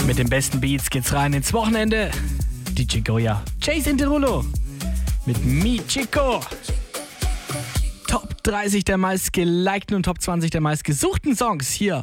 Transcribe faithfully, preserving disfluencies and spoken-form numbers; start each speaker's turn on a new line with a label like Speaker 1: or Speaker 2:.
Speaker 1: Mit den besten Beats geht's rein ins Wochenende. D J Goya, Jason Derulo mit Mi Chico. Top dreißig der meistgelikten und Top zwanzig der meistgesuchten Songs hier